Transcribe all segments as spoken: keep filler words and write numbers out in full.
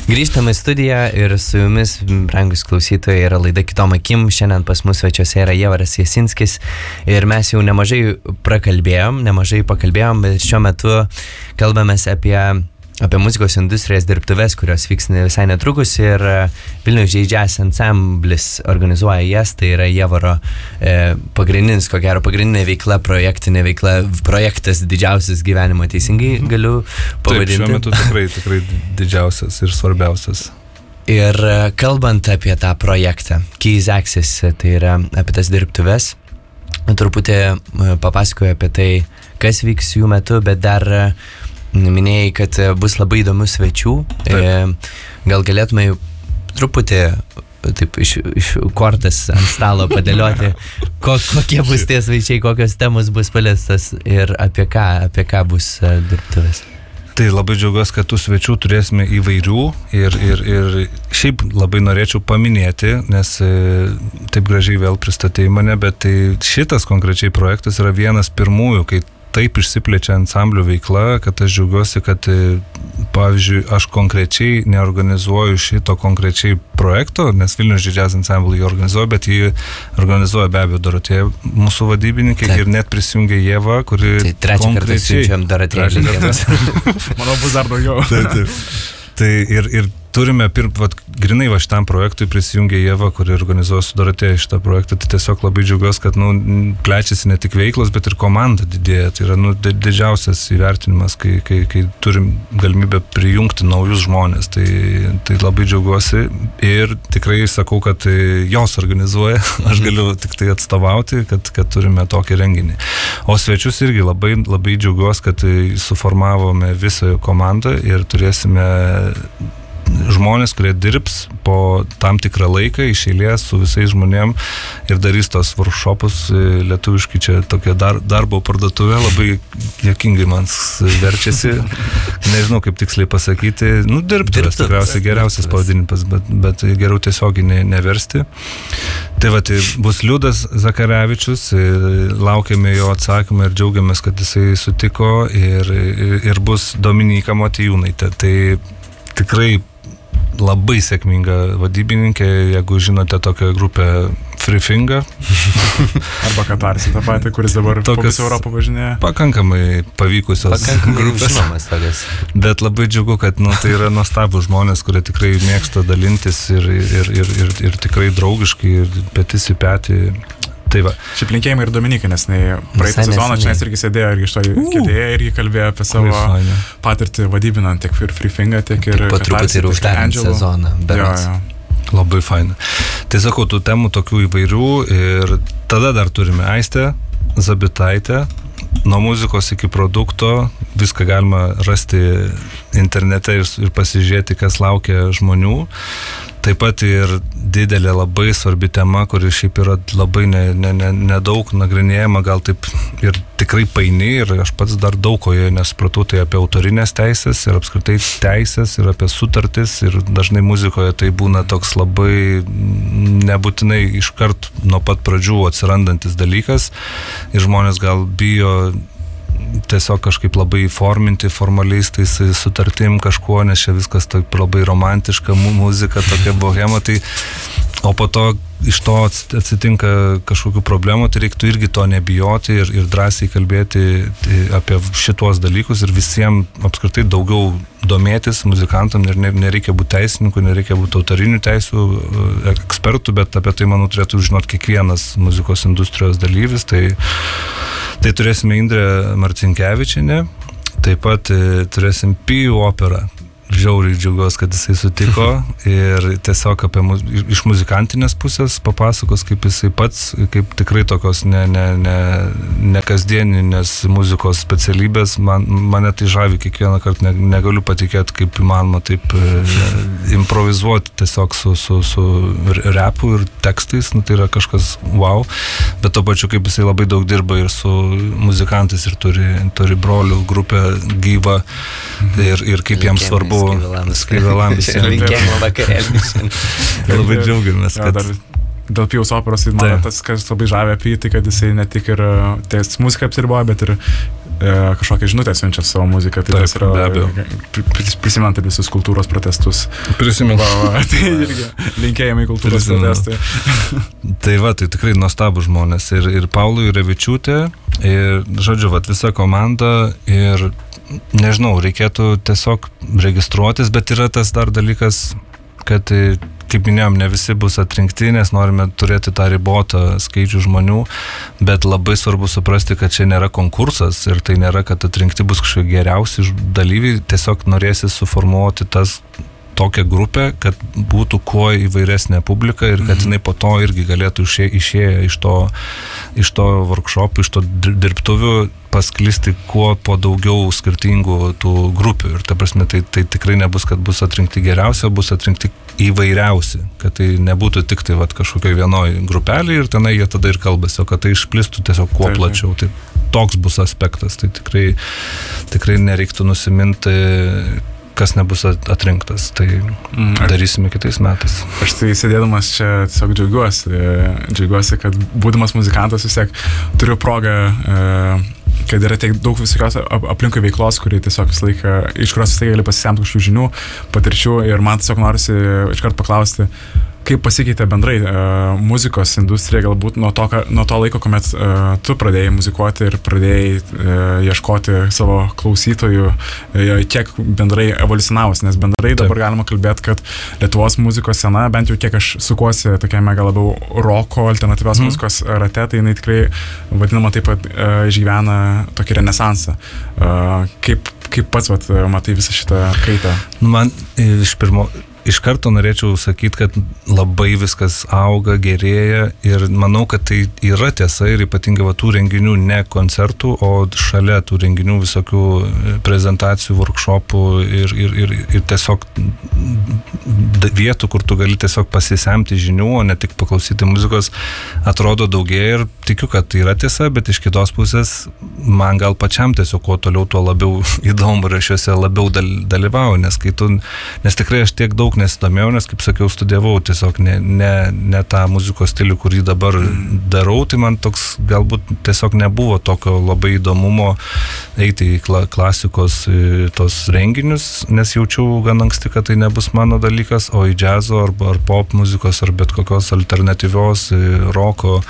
Grįžtame į studiją ir su jumis, brangus klausytojai, yra laida Kitom akim. Šiandien pas mus svečiuose yra Jievaras Jasinskis ir mes jau nemažai prakalbėjom, nemažai pakalbėjom, bet šiuo metu kalbamės apie, apie muzikos industrijos dirbtuves, kurios vyks visai netrukus ir Vilniaus Jazz Ansamblis organizuoja jas, tai yra Jievaro e, pagrindinis, ko gero, pagrindinė veikla, projektinė veikla, projektas didžiausias gyvenimo, teisingai galiu pavadinti. Taip, šiuo metu tikrai, tikrai didžiausias ir svarbiausias. Ir kalbant apie tą projektą, Keys Axis, tai yra apie tas dirbtuves, truputį papasakoju apie tai, kas vyks jų metu, bet dar minėjai, kad bus labai įdomių svečių. Taip. Gal galėtume truputį taip iš, iš kortas ant stalo padėlioti, ko, kokie bus tie svečiai, kokios temos bus paliestas ir apie ką, apie ką bus dirbtuvės. Tai labai džiaugiuosi, kad tų svečių turėsime įvairių ir, ir, ir šiaip labai norėčiau paminėti, nes taip gražiai vėl pristatei mane, bet tai šitas konkrečiai projektas yra vienas pirmųjų, kai taip išsiplečia ansamblio veikla, kad aš džiaugiuosi, kad, pavyzdžiui, aš konkrečiai neorganizuoju šito konkrečiai projekto, nes Vilniaus Jazz Ensemble jį organizuoja, bet jį organizuoja be abejo Dorotėja, mūsų vadybininkė, ir net prisijungė Ieva, kuri tai trečią kartą siunčiam Dorotėją. Manau, bus dar daugiau. Taip, taip. Tai ir, ir turime, pirm, vat, grinai va šitam projektui prisijungė Ieva, kuri organizuoja su Dorotėja šitą projektą, tai tiesiog labai džiaugiuosi, kad nu, plečiasi ne tik veiklos, bet ir komanda didėja. Tai yra nu, didžiausias įvertinimas, kai, kai, kai turim galimybę prijungti naujus žmonės. Tai, tai labai džiaugiuosi ir tikrai sakau, kad jos organizuoja, aš galiu tik tai atstovauti, kad, kad turime tokį renginį. O svečius irgi labai, labai džiaugiuosi, kad suformavome visą komandą ir turėsime žmonės, kurie dirbs po tam tikrą laiką iš eilės su visais žmonėm ir darys tos workshopus lietuviškai, čia tokia dar, darbo parduotuvė, labai juokingai man verčiasi, nežinau kaip tiksliai pasakyti, nu dirbtuvės, tikriausiai geriausias pavadinimas, bet, bet geriau tiesiog ne, neversti. Tai va, tai bus Liudas Zakarevičius, laukiame jo atsakymą ir džiaugiamės, kad jisai sutiko ir, ir bus Dominyka Motiejūnaitė. Tai tikrai labai sėkminga vadybininkė, jeigu žinote tokią grupę Free Finger. Arba Katarsi tą patį, kuris dabar po visą Europą važinėja. Pakankamai pavykusios pakankamai grupės. Bet labai džiugu, kad nu, tai yra nuostabus žmonės, kurie tikrai mėgsta dalintis ir, ir, ir, ir, ir tikrai draugiškai ir petis į petį. Tai va. Šiaip linkėjimai ir Dominikai, nes praeitą sezoną čia irgi sėdėjo irgi iš to kėdėje irgi kalbėjo apie savo patirtį vadybinant tiek ir Free Finger, tiek ir po truputį ir uždarant sezoną. Jo, jo. Labai faina. Tai sakau, tų temų tokių įvairių ir tada dar turime Aistę Zabitaitę. Nuo muzikos iki produkto viską galima rasti internete ir, ir pasižiūrėti, kas laukia žmonių. Taip pat ir didelė labai svarbi tema, kuri šiaip yra labai nedaug ne, ne, ne nagrinėjama, gal taip ir tikrai paini ir aš pats dar daug ko joje nesupratau, tai apie autorinės teisės ir apskritai teisės ir apie sutartis ir dažnai muzikoje tai būna toks labai nebūtinai iškart nuo pat pradžių atsirandantis dalykas ir žmonės gal bijo tiesiog kažkaip labai forminti formaliais tais sutartim kažkuo, nes čia viskas taip labai romantiška muzika, tokia bohema, tai o po to iš to atsitinka kažkokių problemų, tai reiktų irgi to nebijoti ir, ir drąsiai kalbėti apie šitos dalykus ir visiems apskritai daugiau domėtis muzikantam, ir nereikia būti teisininkų, nereikia būti autorinių teisų ekspertų, bet apie tai, manau, turėtų žinoti kiekvienas muzikos industrijos dalyvis. Tai, tai turėsime Indrę Marcinkevičienę, taip pat turėsim Pijų operą. Žiauriai džiaugiuosi, kad jisai sutiko ir tiesiog apie mu, iš muzikantinės pusės papasakos, kaip jisai pats, kaip tikrai tokios ne, ne, ne, ne kasdieninės muzikos specialybės. Man, mane tai žavi kiekvieną kartą, ne, negaliu patikėti, kaip įmanoma taip e, improvizuoti tiesiog su, su, su repu ir tekstais, nu, tai yra kažkas wow, bet to pačiu kaip jisai labai daug dirba ir su muzikantais ir turi, turi brolių grupę gyvą ir, ir kaip jiems svarbu Skaivelams. Skaivelams. Linkėjimo vakarėlis. Labai džiaugiamės, kad... dėl Pijaus operos, tai man tas, kas labai žavė apie jį, tai kad jisai ne tik ir ties muziką apsiriboja, bet ir e, kažkokią žinutę siunčia savo muziką. Tai tas yra, prisimenant visus kultūros protestus. Prisimenant. Tai irgi linkėjimai kultūros protestai. Tai va, tai tikrai nuostabų žmonės. Ir, ir Paului Revičiūtė, ir, žodžiu, va, visa komanda ir nežinau, reikėtų tiesiog registruotis, bet yra tas dar dalykas, kad, kaip minėjom, ne visi bus atrinkti, nes norime turėti tą ribotą skaičių žmonių, bet labai svarbu suprasti, kad čia nėra konkursas ir tai nėra, kad atrinkti bus kažkokie geriausi dalyviai, tiesiog norėsi suformuoti tas tokią grupę, kad būtų kuo įvairesnė publika ir kad jinai po to irgi galėtų išėję iš to, iš to workshopų, iš to dirbtuvių pasklisti kuo po daugiau skirtingų tų grupių. Ir ta prasme, tai, tai tikrai nebus, kad bus atrinkti geriausi, bus atrinkti įvairiausi, kad tai nebūtų tik tai vat, kažkokioj vienoj grupelį ir tenai jie tada ir kalbasi, o kad tai išplistų tiesiog kuo taip, plačiau. Tai toks bus aspektas, tai tikrai, tikrai nereiktų nusiminti, kas nebus atrinktas, tai mm, darysime kitais metais. Aš tai sėdėdamas čia tiesiog džiaugiuosi, džiaugiuosi, kad būdamas muzikantas vis tiek turiu progą, kad yra tiek daug visokios aplinkui veiklos, kuri tiesiog visą laiką, iš kurios visą laiką gali pasisemti kažkokių žinių, patirčių ir man tiesiog norisi iškart paklausti, kaip pasikeitė bendrai uh, muzikos industrija galbūt nuo to, nuo to laiko, kuomet uh, tu pradėjai muzikuoti ir pradėjai uh, ieškoti savo klausytojų, uh, kiek bendrai evoliucionavosi, nes bendrai dabar Taip. Galima kalbėti, kad Lietuvos muzikos scena, bent jau kiek aš sukuosi tokiame gal labiau roko, alternatyvios mm. muzikos rate, tai jinai tikrai vadinama taip pat uh, išgyvena tokį renesansą. Uh, kaip, kaip pats vat, matai visą šitą kaitą? Man iš pirmo... Iš karto norėčiau sakyti, kad labai viskas auga, gerėja ir manau, kad tai yra tiesa ir ypatingai va, tų renginių ne koncertų, o šalia tų renginių visokių prezentacijų, workshopų ir, ir, ir, ir tiesiog vietų, kur tu gali tiesiog pasisemti žinių, o ne tik paklausyti muzikos, atrodo daugėja ir tikiu, kad tai yra tiesa, bet iš kitos pusės man gal pačiam tiesiog kuo toliau, tuo labiau įdomu ir aš juose labiau dalyvauju, nes, kai tu, nes tikrai aš tiek daug nesidomėjau, nes, kaip sakiau, studijavau tiesiog ne, ne, ne tą muzikos stilių, kurį dabar darau, tai man toks galbūt tiesiog nebuvo tokio labai įdomumo eiti į kla, klasikos į tos renginius, nes jaučiau gan anksti, kad tai nebus mano dalykas, o į džiazo arba ar pop muzikos ar bet kokios alternatyvios roko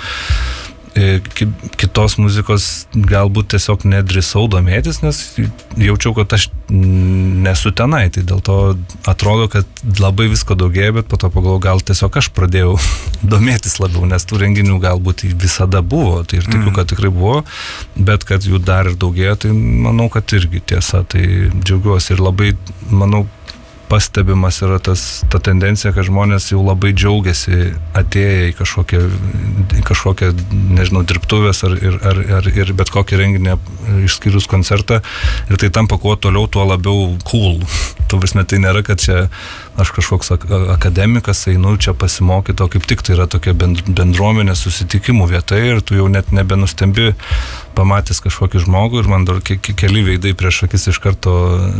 kitos muzikos galbūt tiesiog nedrįsau domėtis, nes jaučiau, kad aš nesu tenai, tai dėl to atrodo, kad labai visko daugėja, bet po to pagalvojau, gal tiesiog aš pradėjau domėtis labiau, nes tų renginių galbūt visada buvo, tai ir tikiu, kad tikrai buvo, bet kad jų dar ir daugėja, tai manau, kad irgi tiesa, tai džiaugiuosi ir labai, manau, pastebimas yra tas, ta tendencija, kad žmonės jau labai džiaugiasi atėję į kažkokią, kažkokią nežinau, dirbtuvės ar, ar, ar, ir bet kokį renginį išskyrus koncertą ir tai tampa kuo toliau, tuo labiau cool. Tuo prasme, tai nėra, kad čia aš kažkoks akademikas einu čia pasimokyti, o kaip tik tai yra tokia bendruomenės susitikimų vieta ir tu jau net nebenustembi pamatęs kažkokį žmogų ir man dar ke- keli veidai prieš akis iš karto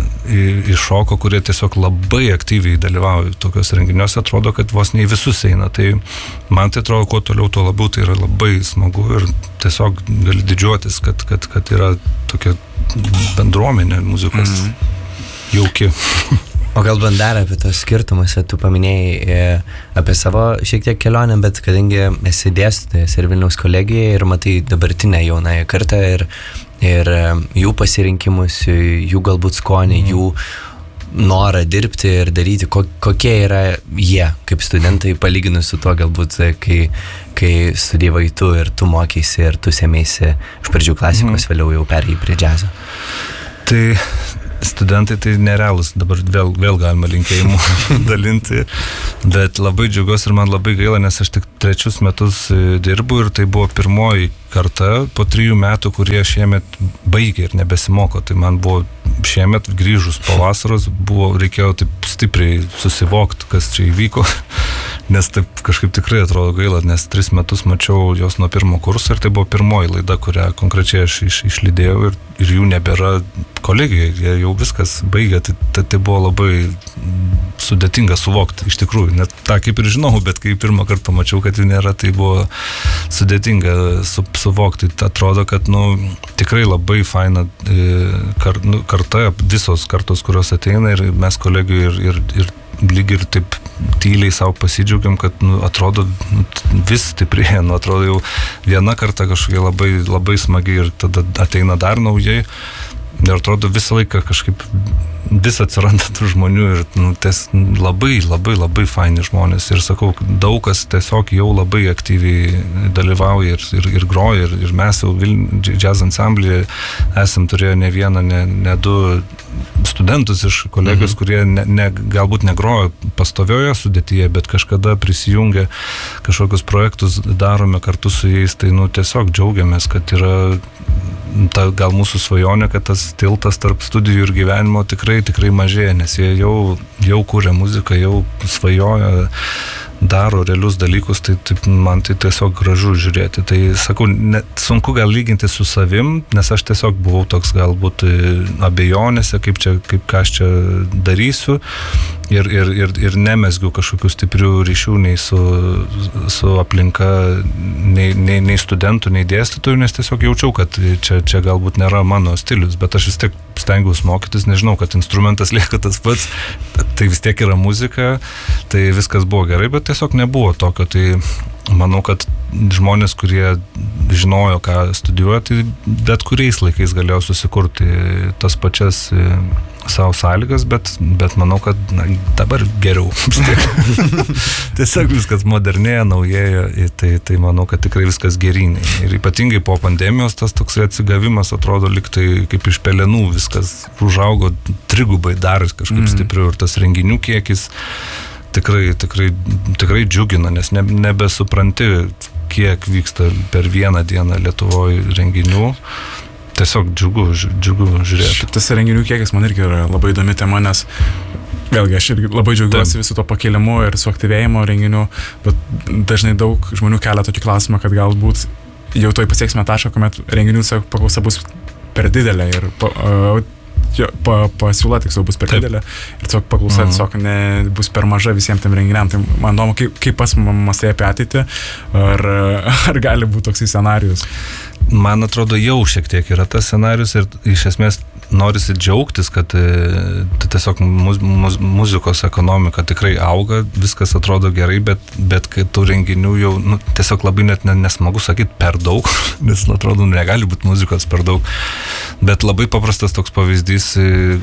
iššoko, kurie tiesiog labai aktyviai dalyvauja tokios renginiuose, atrodo, kad vos ne į visus eina. Tai man tai atrodo, kuo toliau, tuo labiau tai yra labai smagu ir tiesiog gali didžiuotis, kad, kad, kad yra tokia bendruomenė muzikos mm. jauki. O kalbant dar apie tos skirtumus, tu paminėjai e, apie savo šiek tiek kelionę, bet kadangi esi dėstytojas ir Vilniaus kolegijoje ir matai dabartinę jaunąją kartą ir, ir e, jų pasirinkimus, jų galbūt skonį, mm. jų norą dirbti ir daryti, ko, kokie yra jie kaip studentai palyginus su tuo galbūt, kai, kai studijavai tu ir tu mokeisi ir tu sėmėsi iš pradžių klasikos, mm. vėliau jau perėjai prie džiazo. Tai studentai tai nerealus, dabar vėl, vėl galima linkėjimų dalinti, bet labai džiaugiuosi ir man labai gaila, nes aš tik trečius metus dirbu ir tai buvo pirmoji karta po trijų metų, kurie šiemet baigė ir nebesimoko, tai man buvo šiemet grįžus po vasaros, buvo, reikėjo taip stipriai susivokti, kas čia įvyko, nes taip kažkaip tikrai atrodo gaila, nes tris metus mačiau jos nuo pirmo kurso ir tai buvo pirmoji laida, kurią konkrečiai aš iš, išlydėjau ir, ir jų nebėra kolegijoje, jie jau viskas baigė, tai, tai, tai buvo labai sudėtinga suvokti, iš tikrųjų, net tą kaip ir žinau, bet kai pirmą kartą pamačiau, kad jų nėra, tai buvo sudėtinga su, suvokti. Atrodo, kad, nu, tikrai labai faina kar, nu, karta, visos kartos, kurios ateina ir mes kolegijų ir, ir, ir lyg ir taip tyliai savo pasidžiaugiam, kad, nu, atrodo, nu, vis stiprėja, nu, atrodo jau viena karta kažkokia labai, labai smagi ir tada ateina dar naujai ir atrodo visą laiką kažkaip vis atsiranda tų žmonių ir, nu, ties, labai, labai, labai faini žmonės ir sakau, daug kas tiesiog jau labai aktyviai dalyvauja ir, ir, ir groja ir, ir mes jau jazz ansamblyje esam turėję ne vieną, ne, ne du studentus iš kolegijos, mhm. kurie ne, ne, galbūt negrojo pastovioje sudėtyje, bet kažkada prisijungia kažkokius projektus, darome kartu su jais, tai, nu, tiesiog džiaugiamės, kad yra ta gal mūsų svajonė, kad tas tiltas tarp studijų ir gyvenimo tikrai, tikrai mažėja, nes jie jau, jau kūrė muziką, jau svajoja, daro realius dalykus, tai taip, man tai tiesiog gražu žiūrėti. Tai sakau, net sunku gal lyginti su savim, nes aš tiesiog buvau toks galbūt abejonėse, kaip čia, kaip ką aš čia darysiu ir, ir, ir, ir nemesgiu kažkokių stiprių ryšių nei su, su aplinka, nei, nei, nei studentų, nei dėstytojų, nes tiesiog jaučiau, kad čia, čia galbūt nėra mano stilius, bet aš vis tiek stengiausi mokytis, nežinau, kad instrumentas lieka tas pats, tai vis tiek yra muzika, tai viskas buvo gerai, bet tiesiog nebuvo tokio, tai manau, kad žmonės, kurie žinojo, ką studijuoja, tai bet kuriais laikais galėjo susikurti tas pačias savo sąlygas, bet, bet manau, kad na, dabar geriau. Tiesiog viskas modernėja, naujėja, tai, tai manau, kad tikrai viskas gerynai. Ir ypatingai po pandemijos tas toks atsigavimas atrodo liktai kaip iš pelenų, viskas užaugo trigubai dar kažkaip mm. stipriau ir tas renginių kiekis tikrai, tikrai, tikrai džiugina, nes ne, nebesupranti, kiek vyksta per vieną dieną Lietuvoje renginių. Tiesiog džiugu, džiugu žiūrėti. Tas renginių kiekis man irgi yra labai įdomi tema, nes vėlgi aš irgi labai džiaugiuosi visų to pakėlimu ir suaktyvėjimo renginių, bet dažnai daug žmonių kelia tokį klausimą, kad galbūt jau toj pasieksime tašką, kuomet renginių paklausa bus per didelė ir pa, uh, pa, pasiūla tiksliau bus per Taip. didelė ir tiesiog paklausa mhm. tiesiog ne, bus per maža visiems tiem renginiam. Tai man įdomu, kaip, kaip pas mąstai apie ateitį, ar, ar gali būti toksai scenarijus? Man atrodo, jau šiek tiek yra tas scenarius ir iš esmės norisi džiaugtis, kad tai tiesiog muz, muz, muzikos ekonomika tikrai auga, viskas atrodo gerai, bet, bet kai tų renginių jau nu, tiesiog labai net nesmagu sakyti per daug, nes atrodo, negali būti muzikos per daug. Bet labai paprastas toks pavyzdys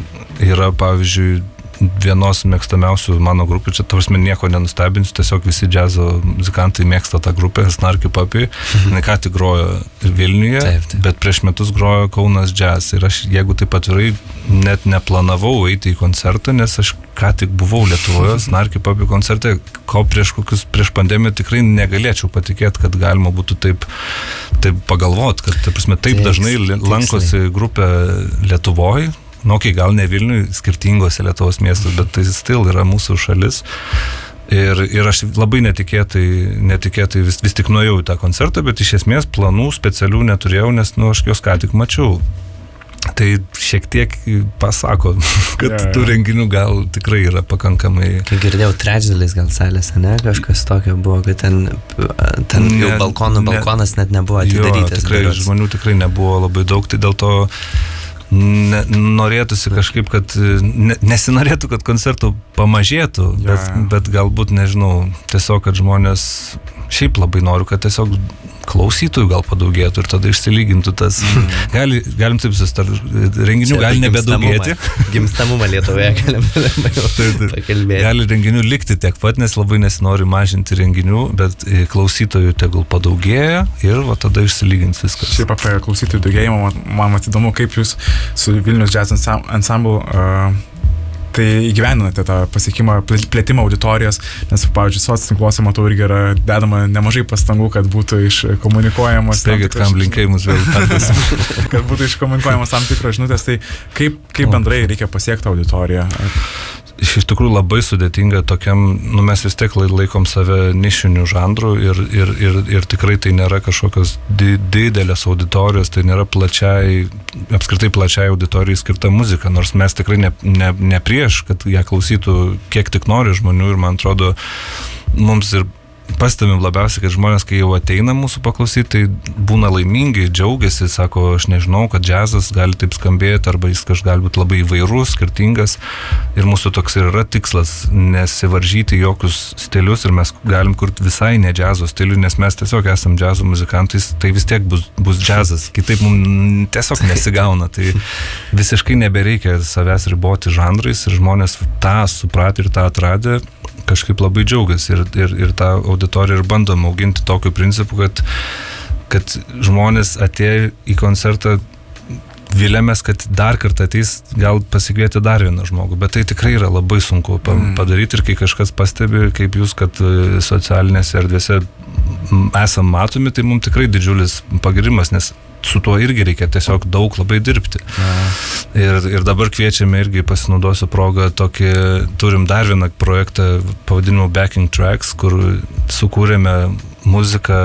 yra, pavyzdžiui, vienos mėgstamiausių mano grupių, čia tavars man nieko nenustebinsiu, tiesiog visi džiazo muzikantai mėgsta tą grupę, Snarky Puppy, jinai ką tik grojo Vilniuje, taip, taip. Bet prieš metus grojo Kaunas Jazz ir aš, jeigu taip atvirai, net neplanavau eiti į koncertą, nes aš ką tik buvau Lietuvoje, Snarky Puppy koncerte, ko prieš kokius, prieš pandemiją tikrai negalėčiau patikėti, kad galima būtų taip, taip pagalvoti, kad ta prasme, taip dažnai lankosi grupė Lietuvoje, nu, okay, gal ne Vilniui, skirtingose Lietuvos miestus, bet tai still yra mūsų šalis. Ir, ir aš labai netikėtai, netikėtai vis, vis tik nuėjau į tą koncertą, bet iš esmės planų specialių neturėjau, nes nu, aš jos ką tik mačiau. Tai šiek tiek pasako, kad yeah, yeah. tų renginių gal tikrai yra pakankamai. Kai girdėjau, trečdalis gal salėse, ne? Kažkas tokio buvo, kad ten, ten ne, jau balkonų, balkonas ne, net nebuvo atidarytas. Jo, tikrai, žmonių tikrai nebuvo labai daug, tai dėl to Ne, norėtųsi kažkaip, kad ne, nesinorėtų, kad koncertų pamažėtų, ja, bet, ja. bet galbūt, nežinau, tiesiog, kad žmonės šiaip labai noriu, kad tiesiog klausytojų gal padaugėtų ir tada išsilygintų tas. Mm. Gali, galim taip sustar, renginių gali nebedaugėti. Gimstamumą Lietuvoje galim pakalbėti. Gali renginių likti tiek pat, nes labai nesinori mažinti renginių, bet klausytojų tegul padaugėja ir va, tada išsilygins viskas. Šiaip apie klausytojų daugėjimą, man, man įdomu, kaip jūs su Vilnius Jazz Ensemble uh, tai įgyveninate tą pasiekimą, plėtimą auditorijos, nes, pavyzdžiui, soc tinkluose matau irgi yra dedama nemažai pastangų, kad būtų iškomunikuojamos. Spėkit, kam linkėjimus vėl perduosim. Kad būtų iškomunikuojamos tam tikros žinutės, tai kaip, kaip bendrai reikia pasiekti auditoriją? iš tikrųjų labai sudėtinga tokiam, nu mes vis tiek laikom save nišinių žanrų ir, ir, ir, ir tikrai tai nėra kažkokios di, didelės auditorijos, tai nėra plačiai, apskritai plačiai auditorijai skirta muzika, nors mes tikrai ne, ne, ne prieš, kad ją klausytų kiek tik nori žmonių ir man atrodo, mums ir pastebim labiausiai, kad žmonės, kai jau ateina mūsų paklausyti, tai būna laimingi, džiaugiasi, sako, aš nežinau, kad džiazas gali taip skambėti, arba jis kažkaip gali būti labai įvairus, skirtingas. Ir mūsų toks ir yra tikslas, nesivaržyti jokius stilius ir mes galim kurti visai ne džiazo stilių, nes mes tiesiog esam džiazo muzikantais, tai vis tiek bus, bus džiazas, kitaip mums tiesiog nesigauna. Tai visiškai nebereikia savęs riboti žanrais ir žmonės tą supratę ir tą atradę kažkaip labai džiaugiasi ir, ir, ir tą auditoriją ir bandom auginti tokiu principu, kad, kad žmonės atėję į koncertą vilėmės, kad dar kartą ateis gal pasikvieti dar vieną žmogų, bet tai tikrai yra labai sunku padaryti ir kai kažkas pastebi, kaip jūs, kad socialinėse erdvėse esam matomi, tai mums tikrai didžiulis pagirimas, nes su tuo irgi reikia tiesiog daug labai dirbti. Ir, ir dabar kviečiame irgi, pasinaudosiu progą, tokį, turim dar vieną projektą pavadinimu Backing Tracks, kur sukūrėme muziką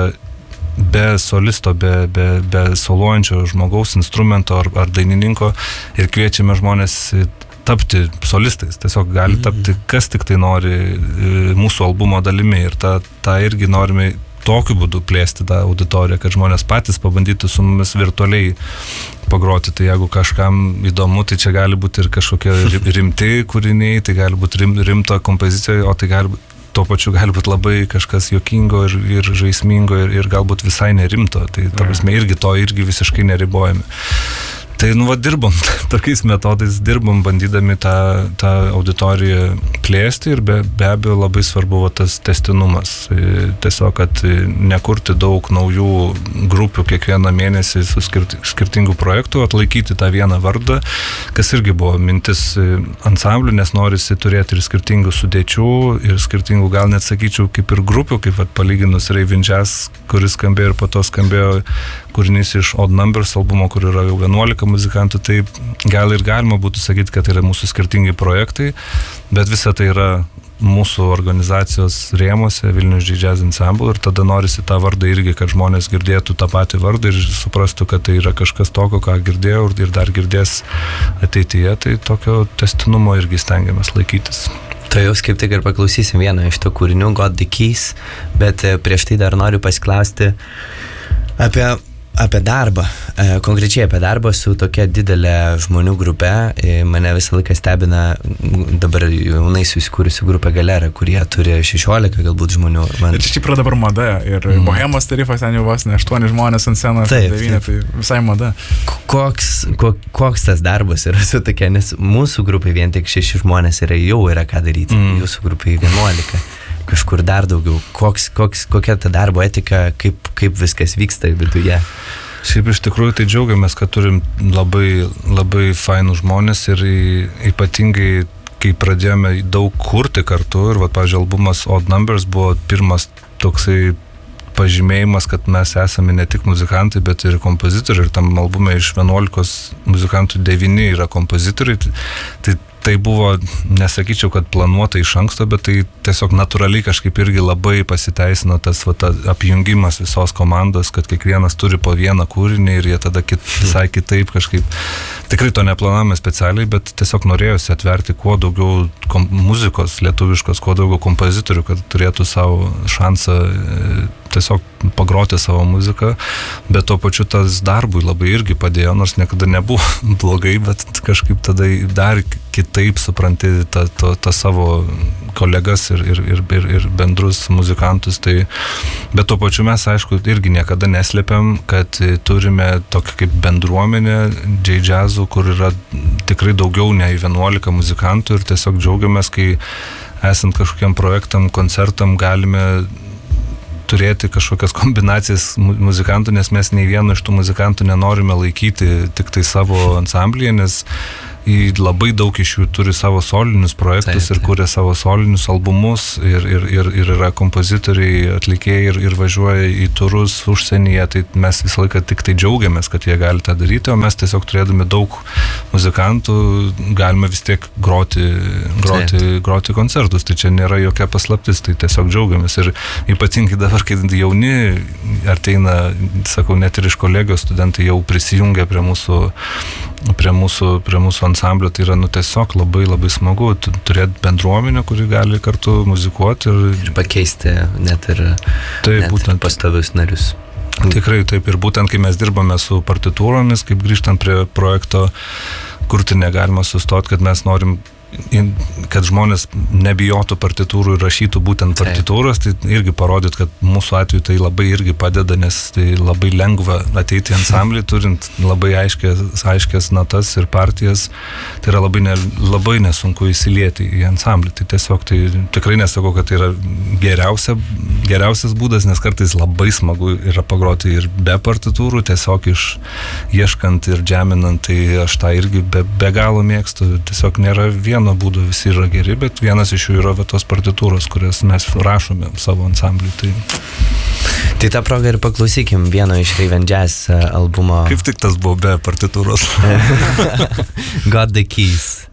be solisto, be, be, be soluojančio žmogaus, instrumento ar, ar dainininko ir kviečiame žmonės tapti solistais. Tiesiog gali tapti, kas tik tai nori mūsų albumo dalimi ir tą, tą irgi norime tokiu būdu plėsti tą auditoriją, kad žmonės patys pabandytų su mumis virtualiai pagroti. Tai jeigu kažkam įdomu, tai čia gali būti ir kažkokie rimti kūriniai, tai gali būti rim, rimta kompozicija, o tai gali būti tuo pačiu gali būti labai kažkas juokingo ir, ir žaismingo ir, ir galbūt visai nerimto. Tai ta prasme irgi to irgi visiškai neribojame. Tai nu va dirbom, tokiais metodais dirbom, bandydami tą, tą auditoriją plėsti ir be, be abejo labai svarbu va, tas tęstinumas. Tiesiog, kad nekurti daug naujų grupių kiekvieną mėnesį su skirti, skirtingų projektų, atlaikyti tą vieną vardą, kas irgi buvo mintis ansamblių, nes norisi turėti ir skirtingų sudėčių ir skirtingų, gal net sakyčiau, kaip ir grupių, kaip va, palyginus Raving Jazz, kuris skambėjo ir po to skambėjo kūrinys iš Odd Numbers albumo, kur yra jau vienuolika muzikantų, tai gal ir galima būtų sakyti, kad tai yra mūsų skirtingi projektai, bet visa tai yra mūsų organizacijos rėmose, Vilnius Jazz Ensemble, ir tada norisi tą vardą irgi, kad žmonės girdėtų tą patį vardą ir suprastų, kad tai yra kažkas tokio, ką girdėjau ir dar girdės ateityje, tai tokio tęstinumo irgi stengiamės laikytis. Tai jau kaip tik ir paklausysim vieną iš to kūrinių, Got the Keys, bet prieš tai dar noriu pasiklausti apie Apie darbą, e, konkrečiai apie darbą su tokia didelė žmonių grupė. E, mane visą laiką stebina dabar jaunai susikūrusių grupė Galera, kurie turi šešiolika galbūt žmonių. Man... Ir čia yra dabar mada ir mm. Bohemos tarifas ten jau vos ne aštuoni žmonės ant scenos, devyni, tai visai mada. Koks, ko, koks tas darbas yra su tokia, nes mūsų grupai vien tik šeši žmonės yra, jau yra ką daryti, mm. jūsų grupai vienuolika. Kažkur dar daugiau. Koks, koks, kokia ta darbo etika, kaip, kaip viskas vyksta viduje? Šiaip iš tikrųjų tai džiaugiamės, kad turim labai, labai fainų žmonės ir ypatingai, kai pradėjome daug kurti kartu ir, va, pavyzdžiui, albumas Odd Numbers buvo pirmas toksai pažymėjimas, kad mes esame ne tik muzikantai, bet ir kompozitoriai ir tam albume iš vienuolikos muzikantų devyni yra kompozitoriai. Tai tai buvo, nesakyčiau, kad planuota iš anksto, bet tai tiesiog natūraliai kažkaip irgi labai pasiteisino tas va, ta apjungimas visos komandos, kad kiekvienas turi po vieną kūrinį ir jie tada kit, visai kitaip kažkaip. Tikrai to neplanavome specialiai, bet tiesiog norėjosi atverti kuo daugiau kom, muzikos lietuviškos, kuo daugiau kompozitorių, kad turėtų savo šansą e, tiesiog pagroti savo muziką, bet tuo pačiu tas darbui labai irgi padėjo, nors niekada nebuvo blogai, bet kažkaip tada dar kitaip supranti tą, tą, tą savo kolegas ir, ir, ir, ir, ir bendrus muzikantus. Tai, bet tuo pačiu mes, aišku, irgi niekada neslėpiam, kad turime tokį kaip bendruomenę J-Jazzų, kur yra tikrai daugiau nei vienuolika muzikantų ir tiesiog džiaugiamės, kai esant kažkokiam projektam, koncertam galime turėti kažkokias kombinacijas muzikantų, nes mes nei vieno iš tų muzikantų nenorime laikyti tik tai savo ansamblyje, nes į labai daug iš jų turi savo solinius projektus taip, taip. Ir kuria savo solinius albumus ir, ir, ir, ir yra kompozitoriai, atlikėjai ir, ir važiuoja į turus užsienyje, tai mes visą laiką tik tai džiaugiamės, kad jie gali tą daryti, o mes tiesiog turėdami daug muzikantų galime vis tiek groti, groti, taip. groti koncertus, tai čia nėra jokia paslaptis, tai tiesiog džiaugiamės ir ypatingai dabar, kai jauni ateina, sakau, net ir iš kolegijos studentai jau prisijungia prie mūsų, prie mūsų, prie mūsų ansamblio, tai yra nu, tiesiog labai labai smagu turėti bendruomenę, kuri gali kartu muzikuoti ir, ir pakeisti net ir, taip, net būtent, ir pastovius narius. Tikrai taip ir būtent, kai mes dirbame su partitūromis, kaip grįžtant prie projekto, kurti negalima sustoti, kad mes norim kad žmonės nebijotų partitūrų ir rašytų būtent partitūros, tai irgi parodyt, kad mūsų atveju tai labai irgi padeda, nes tai labai lengva ateiti į ansamblį, turint labai aiškės, aiškės natas ir partijas, tai yra labai, ne, labai nesunku įsilieti į ansamblį. Tai tiesiog tai tikrai nesakau, kad tai yra geriausia, geriausias būdas, nes kartais labai smagu yra pagroti ir be partitūrų, tiesiog iš ieškant ir džeminant, tai aš tą irgi be, be galo mėgstu, tiesiog nėra vieno būdų, visi yra geri, bet vienas iš jų yra va, tos partitūros, kurias mes rašome savo ansambliui. Tai... tai tą progą ir paklausykim vieno iš Raven Jazz albumo. Kaip tik tas buvo be partitūros? Got the Keys.